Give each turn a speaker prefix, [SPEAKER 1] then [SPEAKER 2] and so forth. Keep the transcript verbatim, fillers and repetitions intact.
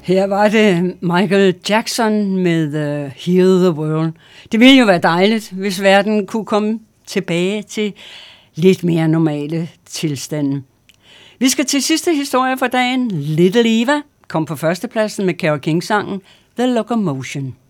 [SPEAKER 1] Her var det Michael Jackson med uh, Heal the World. Det ville jo være dejligt, hvis verden kunne komme tilbage til lidt mere normale tilstande. Vi skal til sidste historie for dagen. Little Eva kom på førstepladsen med Carole King-sangen The Locomotion.